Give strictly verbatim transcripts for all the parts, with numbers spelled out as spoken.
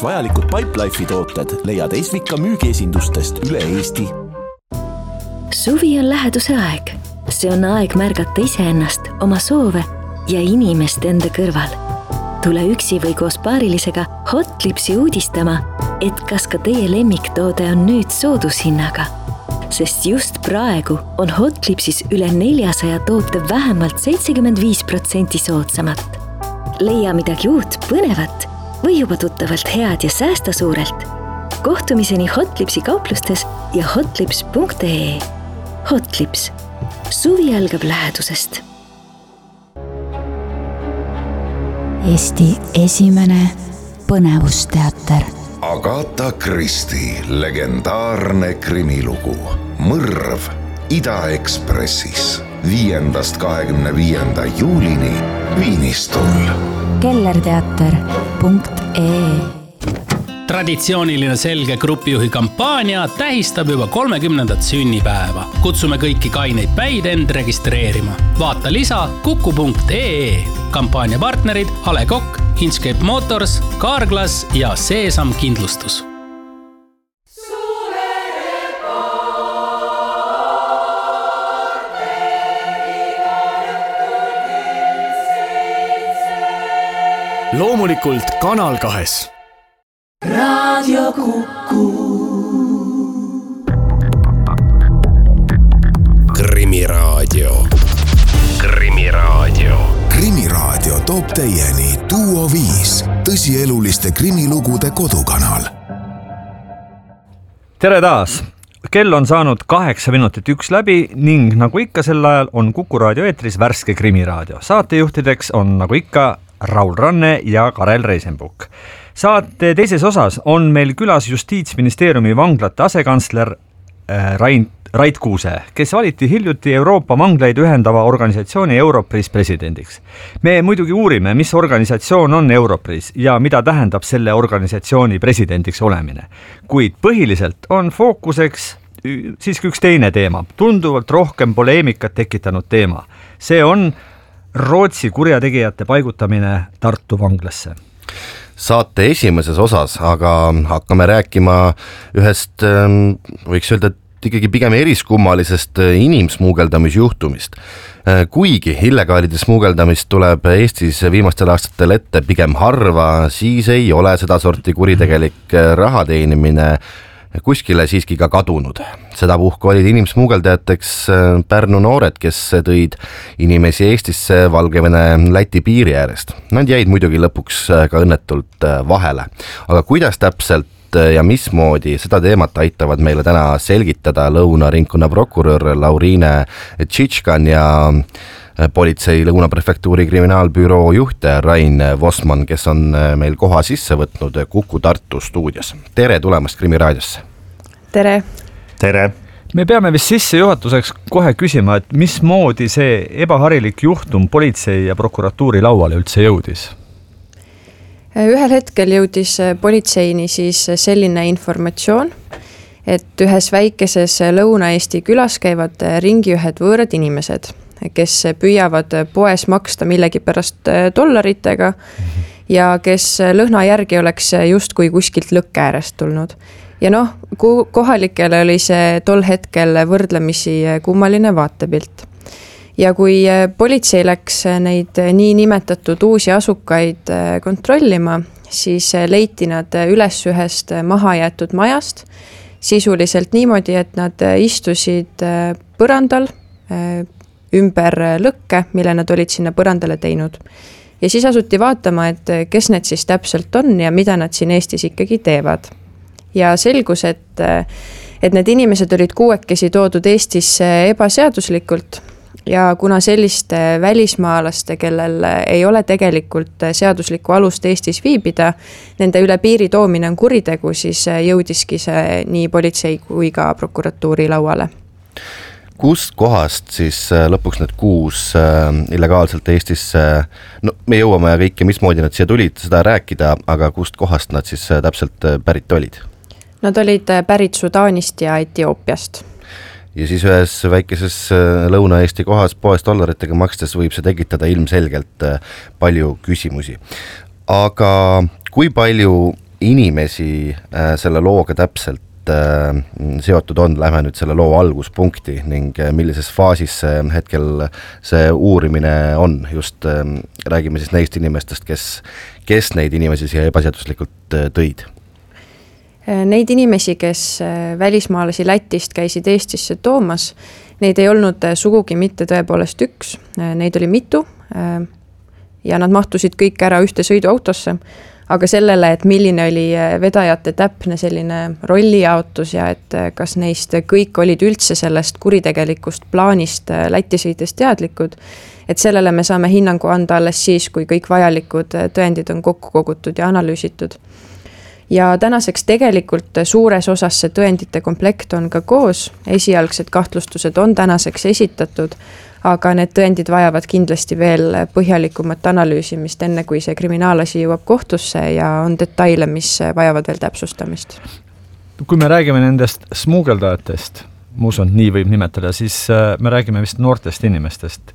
jaoks vajalikud Pipelife'i tooted leiad Esvika müügiesindustest üle Eesti. Suvi on läheduse aeg. See on aeg märgata iseennast, oma soove ja inimest enda kõrval. Tule üksi või koos paarilisega Hotlipsi uudistama, et kas ka teie lemmiktoode on nüüd soodushinnaga. Sest just praegu on Hotlipsis üle neljasaja toote vähemalt seitsekümmend viis protsenti soodsamat. Leia midagi uut, põnevat või juba tuttavalt head ja säästa suurelt. Kohtumiseni Hotlipsi kauplustes ja hotlips punkt ee. Hotlips. Suvi algab lähedusest. Eesti esimene põnevusteater. Agatha Christie legendaarne krimilugu Mõrv Ida-Ekspressis viiendast kahekümne viienda juulini Viinistul. kellerteater punkt ee. Traditsiooniline selge grupijuhi kampaania tähistab juba kolmekümnendat sünnipäeva. Kutsume kõiki kaineid päid end registreerima. Vaata lisa kuku punkt ee. Kampaania partnerid A Le Coq, Inchcape Motors, Carglass ja Seesam Kindlustus. Loomulikult Kanal kahes. Radio Kuku. Krimiraadio. Krimiraadio. Krimiraadio toob teieni Duo viis, tõsieluliste krimilugude kodukanal. Tere taas! Kell on saanud kaheksa minutit üks läbi ning nagu ikka sel ajal on Kuku raadio eetris värske krimiraadio. Saatejuhtideks on nagu ikka Raul Ranne ja Karel Reisenbuk. Saate teises osas on meil külas Justiitsministeeriumi vanglate asekantsler Rain Rait Kuuse, kes valiti hiljuti Euroopa manglaid ühendava organisatsiooni Europris presidendiks. Me muidugi uurime, mis organisatsioon on Europris ja mida tähendab selle organisatsiooni presidendiks olemine. Kuid põhiliselt on fookuseks siiski üks teine teema, tunduvalt rohkem poleemikat tekitanud teema. See on Rootsi kurjategijate paigutamine Tartu vanglasse. Saate esimeses osas, aga hakkame rääkima ühest, võiks öelda, ikkagi pigem eriskummalisest inimsmuugeldamisjuhtumist. Kuigi illegaalide smuugeldamist tuleb Eestis viimastel aastatel ette pigem harva, siis ei ole seda sorti kuritegelik raha teenimine kuskile siiski ka kadunud. Seda puhku olid inimsmuugeldajateks Pärnu noored, kes tõid inimesi Eestisse Valgevene Läti piiri äärest. Nad jäid muidugi lõpuks ka õnnetult vahele. Aga kuidas täpselt ja mismoodi seda teemat aitavad meile täna selgitada Lõuna-ringkonna prokurör Lauriine Tšitškan ja politsei Lõuna-prefektuuri kriminaalbüroo juht Rain Vosman, kes on meil koha sisse võtnud Kuku Tartu stuudios. Tere tulemast Krimiraadiosse! Tere! Tere! Me peame vist sisse juhatuseks kohe küsima, et mismoodi see ebaharilik juhtum politsei ja prokuratuuri lauale üldse jõudis? Ühel hetkel jõudis politseini siis selline informatsioon, et ühes väikeses Lõuna-Eesti külas käivad ringi ühed võõrad inimesed, kes püüavad poes maksta millegi pärast dollaritega ja kes lõhna järgi oleks just kui kuskilt lõkke äärest tulnud. Ja noh, kohalikele oli see tol hetkel võrdlemisi kummaline vaatepilt. Ja kui politsei läks neid nii nimetatud uusi asukaid kontrollima, siis leiti nad üles ühest mahajäetud majast, sisuliselt niimoodi, et nad istusid põrandal ümber lõkke, mille nad olid sinna põrandale teinud. Ja siis asuti vaatama, et kes need siis täpselt on ja mida nad siin Eestis ikkagi teevad. Ja selgus, et, et need inimesed olid kuuekesi toodud Eestisse ebaseaduslikult ja kuna selliste välismaalaste, kellel ei ole tegelikult seaduslikku alust Eestis viibida, nende üle piiri toomine on kuritegu, siis jõudiski see nii politsei kui ka prokuratuuri lauale. Kust kohast siis lõpuks need kuus illegaalselt Eestisse, no me jõuame kõike, mismoodi nad siia tulid seda rääkida, aga kust kohast nad siis täpselt pärit olid? Nad olid pärit Sudaanist ja Etioopiast. Ja siis ühes väikeses Lõuna-Eesti kohas poes dollaritega makstes võib see tekitada ilmselgelt palju küsimusi. Aga kui palju inimesi selle looga täpselt seotud on, lähme nüüd selle loo alguspunkti ning millises faasis see hetkel see uurimine on, just räägime siis neist inimestest, kes, kes neid inimesi siia ebaseaduslikult tõid. Neid inimesi, kes välismaalasi Lätist käisid Eestisse toomas, neid ei olnud sugugi mitte tõepoolest üks, neid oli mitu ja nad mahtusid kõik ära ühte sõiduautosse. Aga sellele, et milline oli vedajate täpne selline rollijaotus ja et kas neist kõik olid üldse sellest kuritegelikust plaanist Läti sõides teadlikud, et sellele me saame hinnangu anda alles siis, kui kõik vajalikud tõendid on kokku kogutud ja analüüsitud. Ja tänaseks tegelikult suures osas see tõendite komplekt on ka koos, esialgsed kahtlustused on tänaseks esitatud, aga need tõendid vajavad kindlasti veel põhjalikumat analüüsimist, enne kui see kriminaalasi jõuab kohtusse ja on detaile, mis vajavad veel täpsustamist. Kui me räägime nendest smuugeldajatest, ma usun, nii võib nimetada, siis me räägime vist noortest inimestest.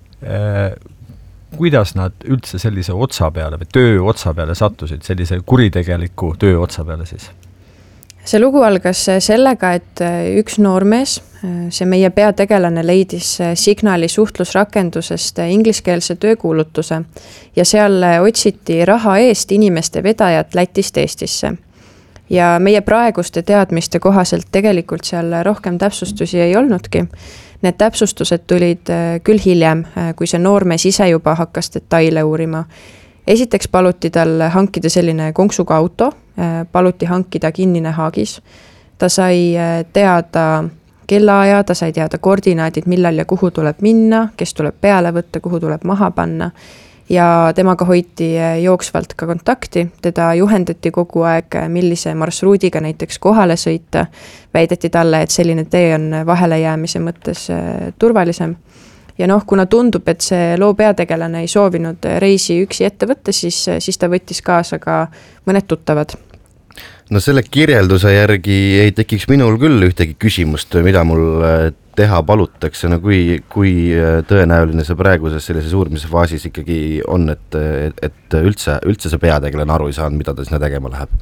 Kuidas nad üldse sellise otsa peale või töö otsa peale sattusid, sellise kuritegeliku töö otsa peale siis? See lugu algas sellega, et üks noormees, see meie peategelane leidis Signali suhtlusrakendusest ingliskeelse töökuulutuse ja seal otsiti raha eest inimeste vedajat Lätist Eestisse. Ja meie praeguste teadmiste kohaselt tegelikult seal rohkem täpsustusi ei olnudki. Need täpsustused tulid küll hiljem, kui see noormees ise juba hakkas detaile uurima. Esiteks paluti tal hankida selline konksuga auto, paluti hankida kinnine haagis. Ta sai teada kellaaja, ta sai teada koordinaadid, millal ja kuhu tuleb minna, kes tuleb peale võtta, kuhu tuleb maha panna. Ja temaga hoiti jooksvalt ka kontakti, teda juhendati kogu aeg, millise marsruudiga näiteks kohale sõita. Väideti talle, et selline tee on vahele jäämise mõttes turvalisem. Ja noh, kuna tundub, et see loo peategelane ei soovinud reisi üksi ette võtta, siis, siis ta võttis kaasa ka mõned tuttavad. No selle kirjelduse järgi ei tekiks minul küll ühtegi küsimust, mida mul teha palutakse, no kui, kui tõenäoline see praeguses sellises uurimise faasis ikkagi on, et, et üldse, üldse see peategelane aru ei saanud, mida ta sinna tegema läheb?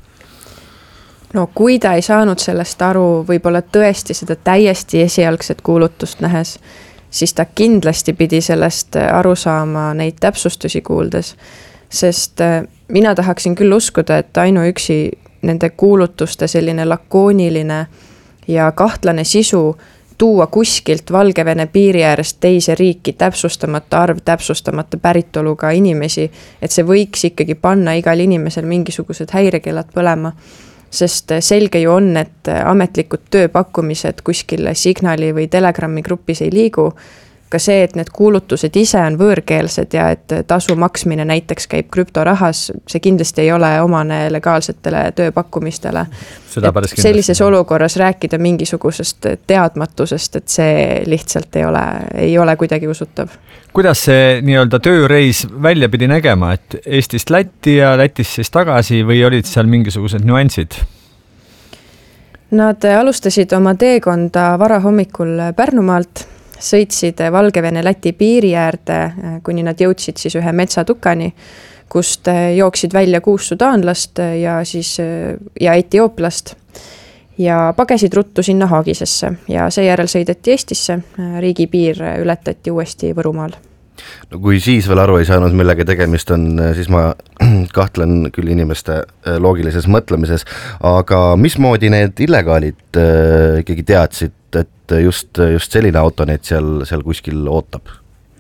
No kui ta ei saanud sellest aru, võib-olla tõesti seda täiesti esialgset kuulutust nähes, siis ta kindlasti pidi sellest aru saama neid täpsustusi kuuldes, sest mina tahaksin küll uskuda, et ainuüksi nende kuulutuste selline lakooniline ja kahtlane sisu tuua kuskilt Valgevene piiri äärest teise riiki täpsustamata arv, täpsustamata päritoluga inimesi, et see võiks ikkagi panna igal inimesel mingisugused häirekellad põlema. Sest selge ju on, et ametlikud tööpakkumised kuskil Signali või Telegrammi grupis ei liigu. Ka see, et need kuulutused ise on võõrkeelsed ja et tasu maksmine näiteks käib krüptorahas, see kindlasti ei ole omane legaalsetele tööpakkumistele. Sellises olukorras rääkida mingisugusest teadmatusest, et see lihtsalt ei ole, ei ole kuidagi usutav. Kuidas see nii-öelda tööreis välja pidi nägema, et Eestist Lätti ja Lätist siis tagasi või olid seal mingisugused nüansid? Nad alustasid oma teekonda varahommikul Pärnumaalt, sõitsid Valgevene Läti piiri äärde, kuni nad jõudsid siis ühe metsatukani, kust jooksid välja kuus sudaanlast ja, siis, ja etiooplast ja pagesid ruttu sinna Haagisesse ja seejärel sõideti Eestisse, riigipiir ületati uuesti Võrumaal. No kui siis veel aru ei saanud, millega tegemist on, siis ma kahtlen küll inimeste loogilises mõtlemises, aga mismoodi need illegaalid ikkagi teadsid, et just, just selline auto neid seal, seal kuskil ootab?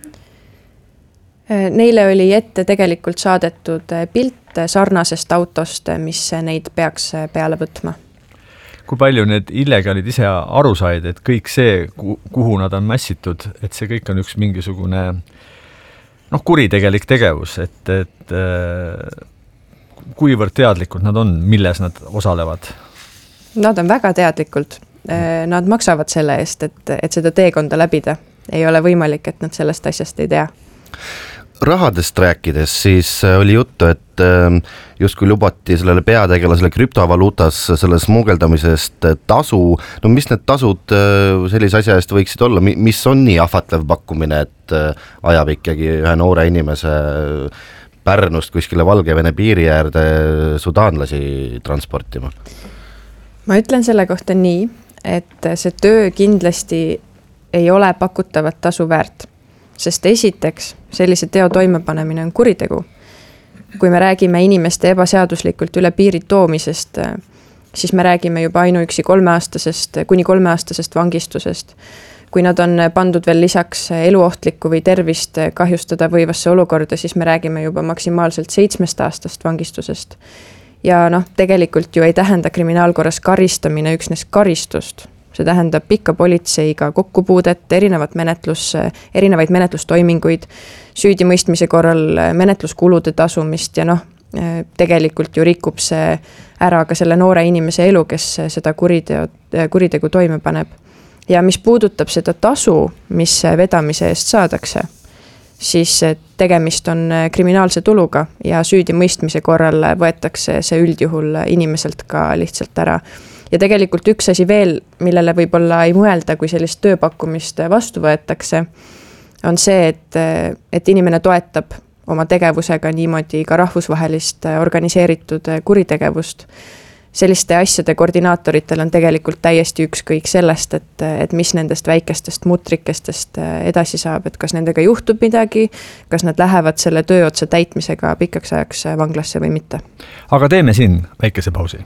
Neile oli ette tegelikult saadetud pilt sarnasest autost, mis neid peaks peale võtma. Kui palju need illegaalid ise aru said, et kõik see, kuhu nad on mässitud, et see kõik on üks mingisugune noh, kuritegelik tegevus, et, et kuivõrd teadlikud nad on, milles nad osalevad? Nad on väga teadlikult. Nad maksavad selle eest, et, et seda teekonda läbida. Ei ole võimalik, et nad sellest asjast ei tea. Rahadest rääkides, siis oli juttu, et just kui lubati sellele peategelasele krüptovaluutas selle smuugeldamisest tasu, no mis need tasud sellise asja eest võiksid olla, mis on nii ahvatlev pakkumine, et ajab ikkagi ühe noore inimese Pärnust kuskile Valgevene piiri äärde sudaanlasi transportima? Ma ütlen selle kohta nii, et see töö kindlasti ei ole pakutavat tasu väärt, sest esiteks sellise teo toimepanemine on kuritegu. Kui me räägime inimeste ebaseaduslikult üle piiri toomisest, siis me räägime juba ainuüksi kolmeaastasest, kuni kolmeaastasest vangistusest. Kui nad on pandud veel lisaks eluohtlikku või tervist kahjustada võivasse olukorda, siis me räägime juba maksimaalselt seitsmest aastast vangistusest. Ja noh, tegelikult ju ei tähenda kriminaalkorras karistamine üksnes karistust. See tähendab pikka politseiga kokkupuudet, erinevat menetlus, erinevaid menetlustoiminguid, süüdimõistmise korral menetluskulude tasumist ja noh, tegelikult ju rikub see ära ka selle noore inimese elu, kes seda kuriteo, kuritegu toime paneb. Ja mis puudutab seda tasu, mis vedamise eest saadakse, siis tegemist on kriminaalse tuluga ja süüdimõistmise korral võetakse see üldjuhul inimeselt ka lihtsalt ära. Ja tegelikult üks asi veel, millele võib-olla ei mõelda, kui sellist tööpakkumist vastu võetakse, on see, et, et inimene toetab oma tegevusega niimoodi ka rahvusvahelist organiseeritud kuritegevust. Selliste asjade koordinaatoritel on tegelikult täiesti ükskõik sellest, et, et mis nendest väikestest mutrikestest edasi saab, et kas nendega juhtub midagi, kas nad lähevad selle töö otsa täitmisega pikaks ajaks vanglasse või mitte. Aga teeme siin väikese pausi.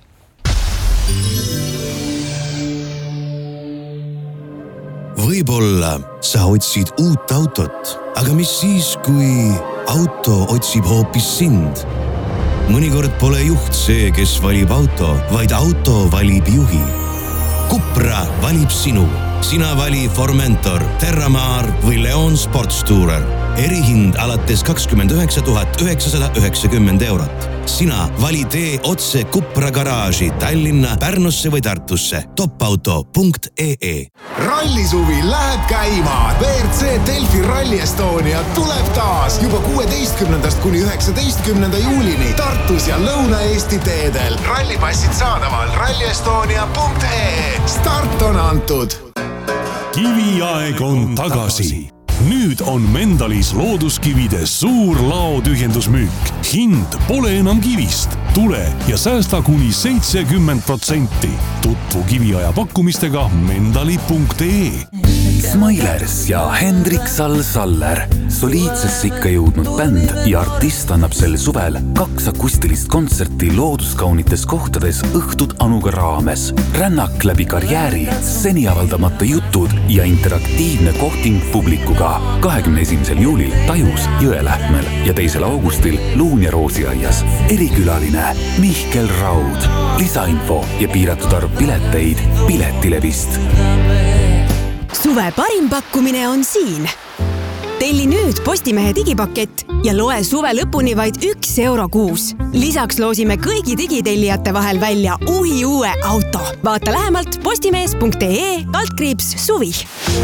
Võib-olla sa otsid uut autot, aga mis siis, kui auto otsib hoopis sind? Mõnikord pole juht see, kes valib auto, vaid auto valib juhi. Cupra valib sinu. Sina vali Formentor, Terramar või Leon Sportstourer. Erihind alates kakskümmend üheksa tuhat üheksasada üheksakümmend eurot. Sina vali tee otse Cupra garaaži Tallinna, Pärnusse või Tartusse. topauto punkt ee. Rallisuvi läheb käima. V R C Delfi Rally Estonia tuleb taas juba kuueteistkümnendast kuni üheksateistkümnenda juulini Tartus ja Lõuna-Eesti teedel. Rallipassid saadaval ralli estonia punkt ee. Start on antud. Kiviaeg on tagasi. Nüüd on Mendalis looduskivide suur laotühjendusmüük. Hind pole enam kivist. Tule ja säästa kuni seitsekümmend protsenti. Tutvu kiviaja pakkumistega mendali punkt ee. Smailers ja Hendrik Sall-Saller. Soliidsesse ikka jõudnud bänd ja artist annab sel suvel kaks akustilist kontserti looduskaunites kohtades õhtud Anuga raames. Rännak läbi karjääri, seni avaldamata jutud ja interaktiivne kohting publikuga. kahekümne esimesel juulil Tajus Jõelähtmel ja teisel augustil Luun ja Roosiaias. Erikülaline Mihkel Raud. Lisainfo ja piiratud arv pileteid Piletilevist. Suve parim pakkumine on siin. Telli nüüd Postimehe digipakett ja loe suve lõpuni vaid üks euro kuus. Lisaks loosime kõigi digitellijate vahel välja uhi uue auto. Vaata lähemalt postimees punkt ee kaldkriips suvi.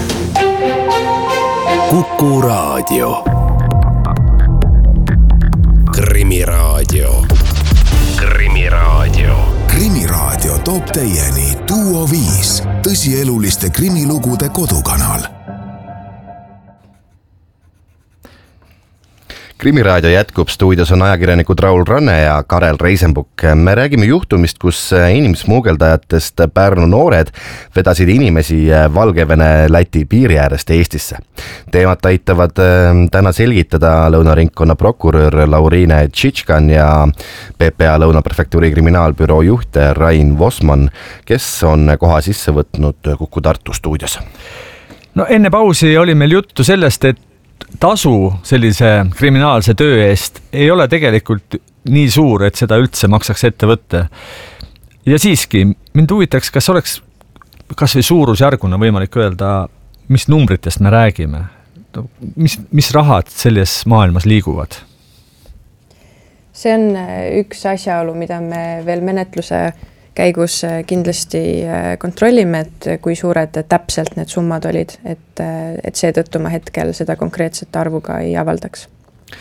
Kuku Raadio. Krimiraadio. Krimiraadio. Krimiraadio toob teieni Duo viis, tõsieluliste krimilugude kodukanal. Krimiraadio jätkub, stuudios on ajakirjanikud Raul Ranne ja Karel Reisenbuk. Me räägime juhtumist, kus inimsmuugeldajatest Pärnu noored vedasid inimesi Valgevene Läti piiri äärest Eestisse. Teemat aitavad täna selgitada Lõunaringkonna prokurör Lauriine Tšitškan ja P P A Lõunaprefektuuri kriminaalbüroo juht Rain Vosman, kes on koha sisse võtnud Kuku Tartu stuudios. No enne pausi oli meil juttu sellest, et tasu sellise kriminaalse töö eest ei ole tegelikult nii suur, et seda üldse maksaks ette võtta. Ja siiski, mind huvitaks, kas oleks kas või suurusjärguna võimalik öelda, mis numbritest me räägime? Mis, mis rahad selles maailmas liiguvad? See on üks asjaolu, mida me veel menetluse käigus kindlasti kontrollime, et kui suured täpselt need summad olid, et, et seetõttu ma hetkel seda konkreetset arvuga ei avaldaks.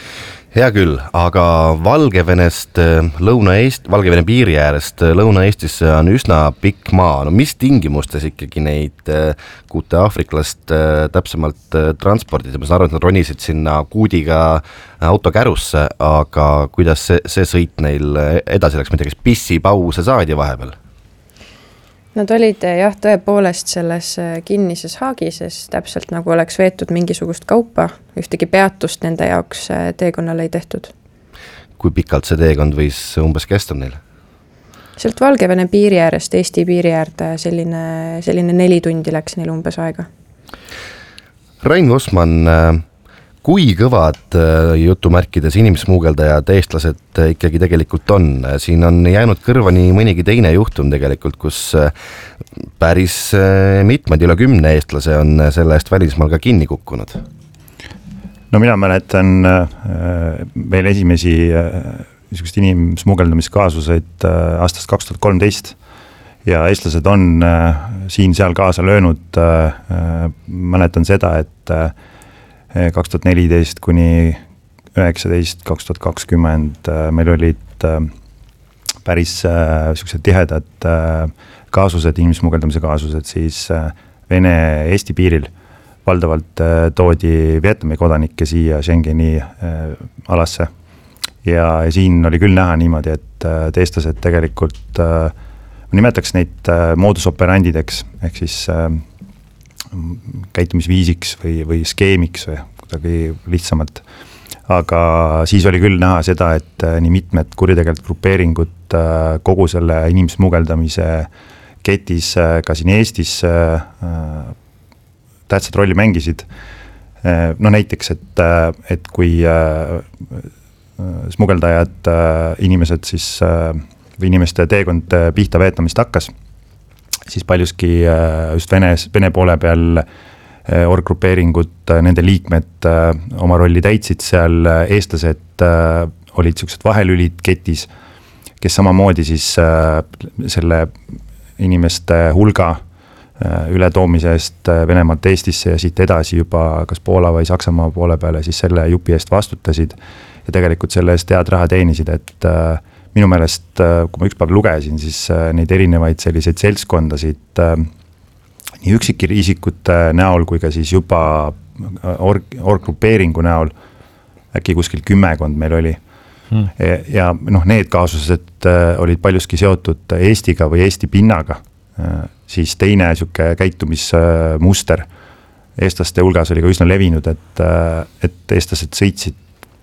hea küll, aga Valgevenest Lõuna-Eesti, Valgevene piiri äärest Lõuna-Eestisse on üsna pikk maa. No mis tingimustes ikkagi neid kuute aafriklast täpsemalt transpordid? Ma saan aru, et nad ronisid sinna kuudiga autokärusse, aga kuidas see, see sõit neil edasi läks? Midagi pissipause saadi vahepeal? Nad olid jah, tõepoolest selles kinnises haagises, täpselt nagu oleks veetud mingisugust kaupa, ühtegi peatust nende jaoks teekonnal ei tehtud. Kui pikalt see teekond võis umbes kesta neil? Sealt Valgevene piiri äärest, Eesti piiri äärde selline, selline neli tundi läks neil umbes aega. Rain Vossmann, kui kõvad jutumärkides inimsmuugeldajad eestlased ikkagi tegelikult on? Siin on jäänud kõrva nii mõnigi teine juhtum tegelikult, kus päris mitmed üle kümne eestlase on selle eest välismaal ka kinni kukkunud. No mina mäletan veel esimesi niisugust inimsmuugeldamiskaasuseid aastast kaks tuhat kolmteist ja eestlased on siin-seal kaasa löönud. Mäletan seda, et kaks tuhat neliteist kuni üheksateist, kaks tuhat kakskümmend meil olid päris sellised tihedad kaasused, inimsmugeldamise kaasused siis Vene-Eesti piiril. Valdavalt toodi Vietnami kodanikke siia Schengeni alasse ja siin oli küll näha niimoodi, et eestlased tegelikult, ma nimetaks neid modus operandideks, ehk siis käitumisviisiks või, või skeemiks või kuidagi lihtsamalt. Aga siis oli küll näha seda, et nii mitmed kuritegelikud grupeeringud kogu selle inimsmugeldamise ketis ka siin Eestis tähtsat rolli mängisid. No näiteks, et, et kui smugeldajad inimesed siis või inimeste teekond pihta veetamist hakkas, siis paljuski just Vene, Vene poole peal orggrupeeringud, nende liikmed oma rolli täitsid seal, eestlased olid sellised vahelülid ketis, kes samamoodi siis selle inimeste hulga ületoomise eest Venemaalt Eestisse ja siit edasi juba kas Poola või Saksamaa poole peale siis selle jupi eest vastutasid ja tegelikult selle eest head raha teenisid, et minu meelest, kui ma üks päev lugesin, siis neid erinevaid selliseid seltskondasid nii üksikisikute näol kui ka siis juba org, orggrupeeringu näol äkki kuskil kümmekond meil oli. Hmm. Ja, ja noh, need kaasused olid paljuski seotud Eestiga või Eesti pinnaga, siis teine siuke käitumismuster eestlaste hulgas oli ka üsna levinud, et, et eestlased sõitsid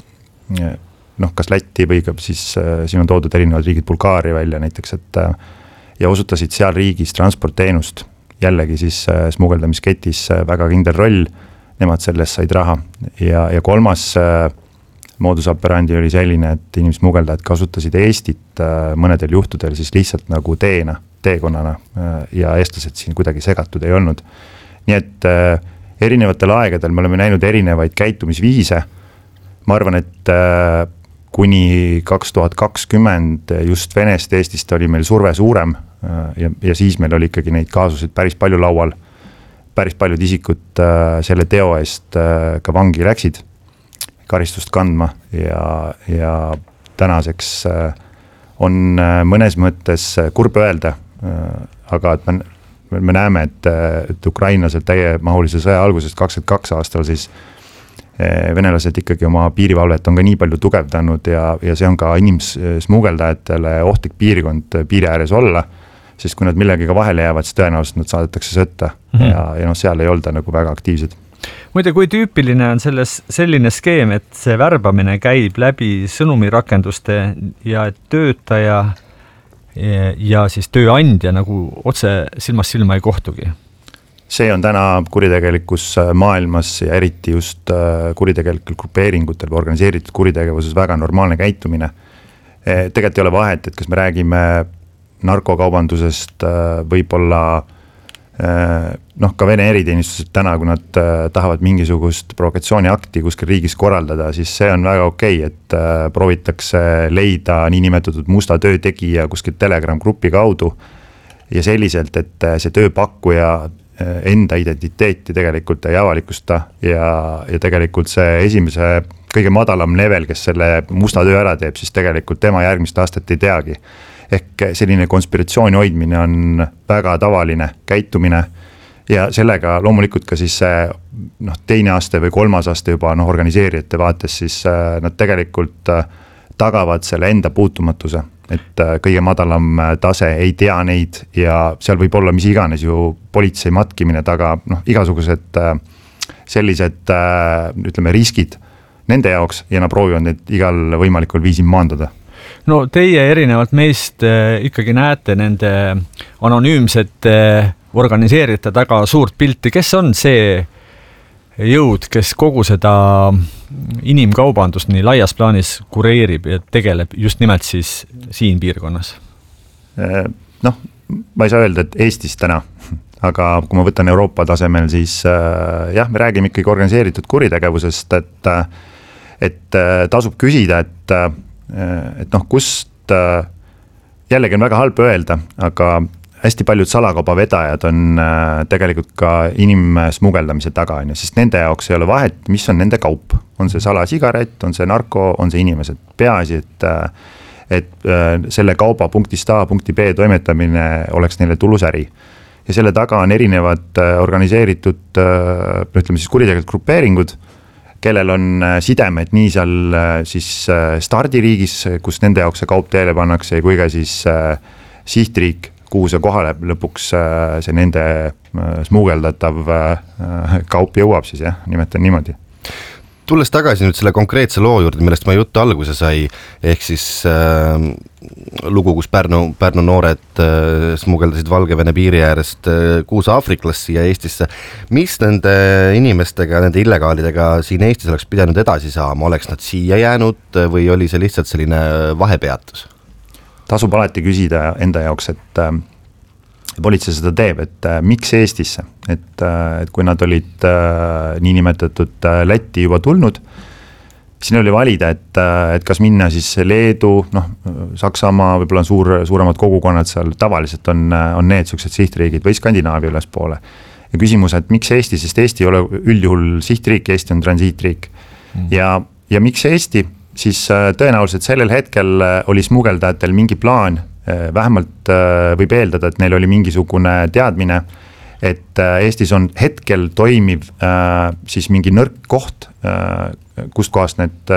noh, kas Lätti või ka siis siin on toodud erinevad riigid Bulgaaria välja näiteks, et ja osutasid seal riigis transportteenust, jällegi siis smugeldamisketis väga kindel roll, nemad sellest said raha ja, ja kolmas modus operandi oli selline, et inimsmugeldajad kasutasid Eestit mõnedel juhtudel siis lihtsalt nagu teena, teekonnana ja eestlased siin kuidagi segatud ei olnud. Nii et erinevatel aegadel me oleme näinud erinevaid käitumisviise. Ma arvan, et kuni kaks tuhat kakskümmend just Venest Eestist oli meil surve suurem ja, ja siis meil oli ikkagi neid kaasusid päris palju laual. Päris paljud isikud selle teo eest ka vangi läksid karistust kandma ja, ja tänaseks on mõnes mõttes kurb öelda, aga et me, me näeme, et, et ukrainlased täiemahulise sõja algusest kakskümmend kaks aastal siis venelased ikkagi oma piirivalvet on ka nii palju tugevdanud ja, ja see on ka inimsmugeldajatele ohtlik piirkond piiri ääres olla, sest kui nad millegiga vahele jäävad, siis tõenäoliselt nad saadetakse sõtta mm-hmm. ja, ja noh, seal ei olda nagu väga aktiivsed. Muide, kui tüüpiline on selles selline skeem, et see värbamine käib läbi sõnumirakenduste ja töötaja ja, ja siis tööandja nagu otse silmast silma ei kohtugi? See on täna kuritegelikus maailmas ja eriti just kuritegelikel grupeeringutel või organiseeritud kuritegevuses väga normaalne käitumine. Tegelikult ei ole vahet, et kas me räägime narkokaubandusest, võib-olla noh, ka Vene eriteenistused täna, kui nad tahavad mingisugust provokatsiooniakti kuskil riigis korraldada, siis see on väga okei, et proovitakse leida niinimetatud musta töötegija kuskil Telegram-gruppi kaudu ja selliselt, et see tööpakkuja enda identiteeti tegelikult ei avalikusta ja, ja tegelikult see esimese kõige madalam level, kes selle musta töö ära teeb, siis tegelikult tema järgmist aastat ei teagi. Ehk selline konspiratsiooni hoidmine on väga tavaline käitumine ja sellega loomulikult ka siis see noh, teine aste või kolmas aste juba noh, organiseerijate vaates, siis nad tegelikult tagavad selle enda puutumatuse, et kõige madalam tase ei tea neid ja seal võib olla mis iganes ju politsei matkimine taga, noh, igasugused sellised ütleme riskid nende jaoks ja nad proovivad neid igal võimalikul viisil maandada. No teie erinevalt meist ikkagi näete nende anonüümsete organiseerijate taga suurt pilti, kes on see jõud, kes kogu seda inimkaubandust nii laias plaanis kureerib ja tegeleb just nimelt siis siin piirkonnas? Noh, ma ei saa öelda, et Eestis täna, aga kui ma võtan Euroopa tasemel, siis jah, me räägime ikkagi organiseeritud kuritegevusest, et, et tasub küsida, et, et noh, kust jällegi on väga halb öelda, aga hästi paljud salakauba vedajad on tegelikult ka inimsmugeldamise taga, sest nende jaoks ei ole vahet, mis on nende kaup. On see salasigaret, on see narko, on see inimesed. Peaasi, et, et selle kauba punktist A punkti B toimetamine oleks neile tulus äri. Ja selle taga on erinevad organiseeritud, ütleme siis kuritegevused grupeeringud, kellel on sidemed nii seal siis stardiriigis, kus nende jaoks see kaup teele pannakse, kui ka siis sihtriik, kuhu see kohale lõpuks see nende smugeldatav kaup jõuab siis, jah, nimetan niimoodi. Tulles tagasi nüüd selle konkreetse loo juurde, millest ma juttu alguse sai, ehk siis äh, lugu, kus Pärnu, Pärnu noored äh, smugeldasid Valgevene piiri äärest äh, kuus aafriklast siia Eestisse. Mis nende inimestega, nende illegaalidega siin Eestis oleks pidanud edasi saama? Oleks nad siia jäänud või oli see lihtsalt selline vahepeatus? Tasub alati küsida enda jaoks, et äh, politsei seda teeb, et äh, miks Eestisse, et, äh, et kui nad olid äh, niinimetatud äh, Lätti juba tulnud, siin oli valida, et, äh, et kas minna siis Leedu, noh, Saksamaa, võib-olla on suur, suuremad kogukonnad seal, tavaliselt on, on need sellised sihtriigid või Skandinaavia üles poole. Ja küsimus, et miks Eesti, sest Eesti ei ole üldjuhul sihtriik, Eesti on transiitriik mm. ja, ja miks Eesti? Siis tõenäoliselt sellel hetkel oli smugeldajatel mingi plaan, vähemalt võib eeldada, et neil oli mingisugune teadmine, et Eestis on hetkel toimiv siis mingi nõrk koht, kust kohast need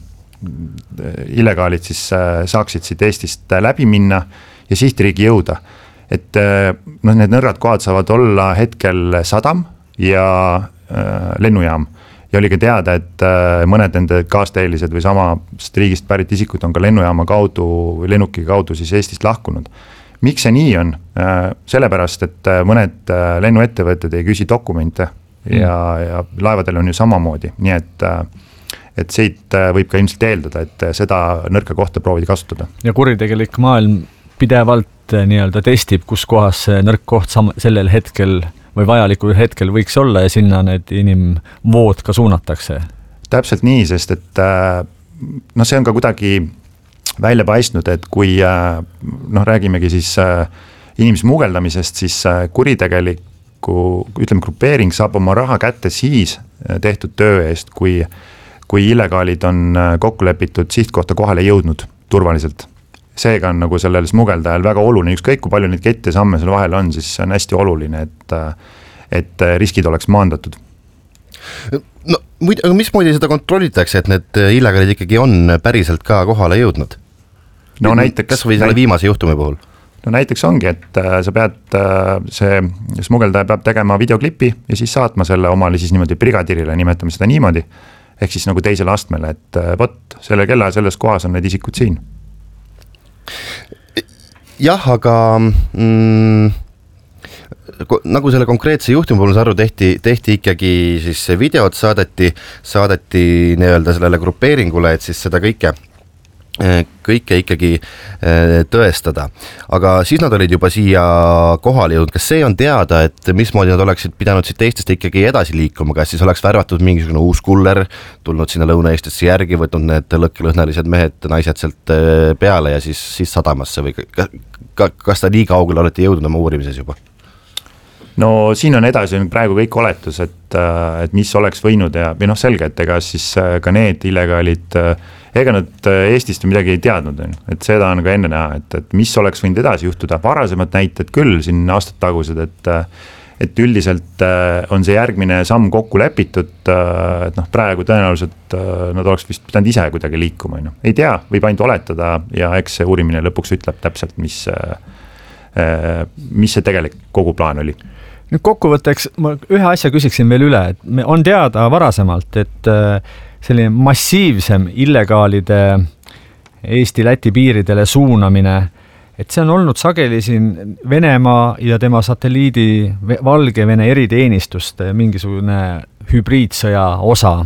illegaalid siis saaksid siit Eestist läbi minna ja sihtriigi jõuda. Et no, need nõrgad kohad saavad olla hetkel sadam ja lennujaam. Ja oli ka teada, et mõned nende kaasteelised või samast riigist pärit isikud on ka lennujaama kaudu või lennuki kaudu siis Eestist lahkunud. Miks see nii on? Sellepärast, et mõned lennuettevõtted ei küsi dokumente ja, ja laevadel on ju samamoodi. Nii et, et siit võib ka ilmselt eeldada, et seda nõrka kohta proovida kasutada. Ja kuritegelik maailm pidevalt nii-öelda testib, kus kohas see nõrk koht sam- sellel hetkel või vajalikul hetkel võiks olla ja sinna need inimvood ka suunatakse. Täpselt nii, sest et no see on ka kuidagi välja paistnud, et kui noh, räägimegi siis inimsmugeldamisest, siis kuritegeliku, ütleme, grupeering saab oma raha kätte siis tehtud töö eest, kui, kui illegaalid on kokku lepitud sihtkohta kohale jõudnud turvaliselt. Seega on nagu sellel smugeldajal väga oluline, ükskõik kui palju neid kette samme selle vahel on, siis on hästi oluline, et, et riskid oleks maandatud. No, aga mismoodi seda kontrollitakse, et need illegaalid ikkagi on päriselt ka kohale jõudnud? No näiteks... Kas või selle viimase juhtumi puhul? No näiteks ongi, et sa pead, see smugeldaja peab tegema videoklipi ja siis saatma selle omale siis niimoodi brigadirile, nimetame seda niimoodi, ehk siis nagu teisele astmele, et võt, selle kella selles kohas on need isikud siin. Jah, aga mm, nagu selle konkreetse juhtumi puhul aru tehti, tehti ikkagi siis videod saadeti, saadeti nii-öelda sellele grupeeringule, et siis seda kõike kõike ikkagi tõestada. Aga siis nad olid juba siia kohale jõudnud. Kas see on teada, et mismoodi nad oleksid pidanud siit Eestist ikkagi edasi liikuma? Kas siis oleks värvatud mingisugune uus kuller, tulnud sinna Lõuna-Eestisse järgi, võtnud need lõkkilõhnalised mehed, naised sealt peale ja siis, siis sadamasse või ka, ka, kas ta nii kaugele olete jõudnud oma uurimises juba? no siin on edasi on praegu kõik oletus, et, et mis oleks võinud ja, või noh selge, et ega siis ka need illegaalid, ega nad Eestist midagi ei teadnud, et seda on ka enne näha, et, et mis oleks võinud edasi juhtuda, varasemad näited küll siin aastad tagused, et et üldiselt on see järgmine samm kokku lepitud, et noh, praegu tõenäoliselt nad oleks vist pidanud ise kuidagi liikuma, no. Ei tea, võib ainult oletada ja eks see uurimine lõpuks ütleb täpselt, mis, mis see tegelik kogu plaan oli. Nüüd kokkuvõtteks ma ühe asja küsiksin veel üle, et me on teada varasemalt, et selline massiivsem illegaalide Eesti-Läti piiridele suunamine, et see on olnud sageli siin Venemaa ja tema satelliidi Valgevene eriteenistuste mingisugune hübriidsõja osa.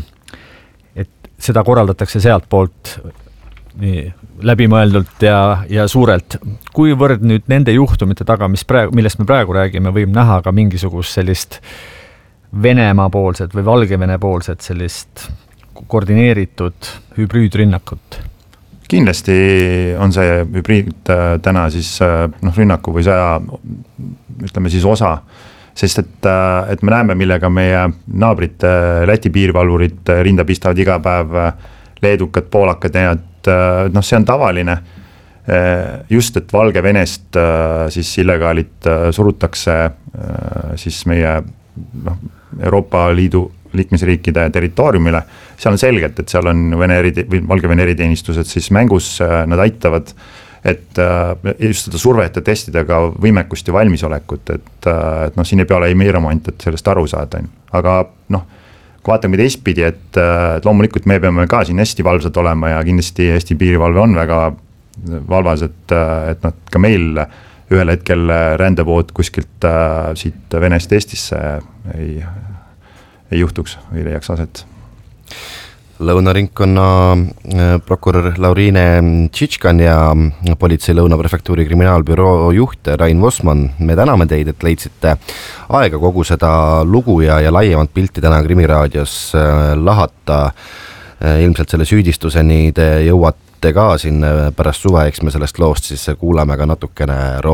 Et seda korraldatakse sealt poolt nii, läbimõeldult ja, ja suurelt. Kuivõrd nüüd nende juhtumite taga, mis praegu, millest me praegu räägime, võib näha ka mingisugust sellist Venemaa poolset või Valgevene poolset sellist koordineeritud hübriidrünnakut? Kindlasti on see hübriid täna siis noh, rünnaku või sõja, ütleme siis osa, sest et, et me näeme, millega meie naabrid Läti piirivalvurid rinda pistavad iga päev, leedukad, poolakad, et noh, see on tavaline. Just, et Valgevenest siis illegaalid surutakse siis meie noh, Euroopa Liidu liikmesriikide territooriumile, seal on selgelt, et seal on Vene eri, või Valgevene eriteenistused siis mängus, nad aitavad, et just seda survet ja testida ka võimekust ja valmisolekut, et, et noh, siin ei pea ole ei meeramant, et sellest aru saada, aga noh, kui vaatame teistpidi, et, et loomulikult me peame ka siin hästi valvsad olema ja kindlasti Eesti piirivalve on väga valvas, et, et noh, ka meil ühel hetkel rändevood kuskilt siit Venest Eestisse ei ei juhtuks või leiaks aset. Lõunaringkonna prokurör Lauriine Tšitškan ja politsei Lõunaprefektuuri kriminaalbüroo juht Rain Vosman, me täname teid, et leidsite aega kogu seda lugu ja, ja laiemalt pilti täna Krimiraadios lahata. Ilmselt selle süüdistuseni te jõuate ka siin pärast suve, eks me sellest loost siis kuuleme ka natukene rohkem.